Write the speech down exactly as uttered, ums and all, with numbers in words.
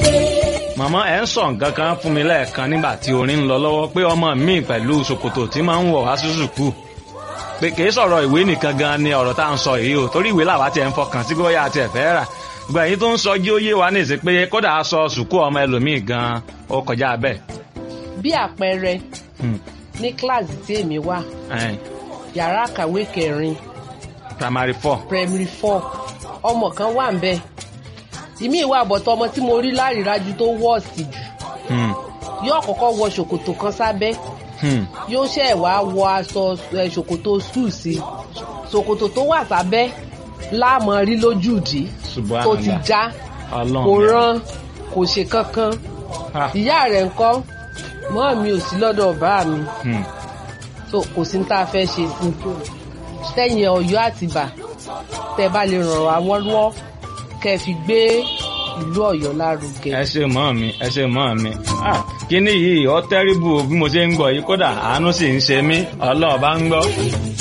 màmá ẹ ń sọ nǹkan kan fún mi lẹ́ẹ̀kan nígbà tí orin ń lọ lọ́wọ́ pé ọmọ mi pẹ̀lú ṣòkòtò tí máa ń wọ̀ wá sí sùkúù pé kì í sọ̀rọ̀ ìwé nìkan gan ni ọ̀rọ̀ tá à ń sọ yìí o torí ìwé làwa tiẹ̀ ń fọkàn sí bóyá àti ẹ̀fẹ́ rà gbà yín tó ń sọ jí ó yé wa ní ìsìn pé kódà aṣọ sùkúù ọmọ ẹlòmíì gan ó kọjá bẹ́ẹ̀. bí àpẹẹrẹ ní kíláàsì tí èmi wà yàrá kàwé kẹrin primary four primary four ọmọ kan wà ń bẹ ìmí ìwà àbọ̀tọ̀ ọmọ tí mo rí lárídájú tó wọ́ọ̀sì jù yóò kọ́kọ́ wọ ṣòkòtò kan sábẹ́ yóò ṣẹ̀ wá wọ aṣọ ṣòkòtò sùn sí ṣòkòtò tó wà sábẹ́ láàmú rí lójú ìdí tó ti já kò rán kò ṣe kankan ìyá rẹ̀ ńkọ́ mọ́ mi ò sí lọ́dọ̀ bá mi so kò sí ní tá a fẹ́ ṣe sí tẹ̀yìn Ọ̀yọ́ Àtìbà tẹ́ bá lè ràn wá lọ́wọ́ kẹ́ fi gbé ìlú Ọ̀yọ́ lárugẹ. ẹ ṣe mọ́ mi ẹ ṣe mọ́ mi kíní yìí ọ tẹ́rìbù bí mo ṣe ń gbọ́ yìí kódà àánú sì ń ṣe mí Ọlọ́run bá ń gbọ́.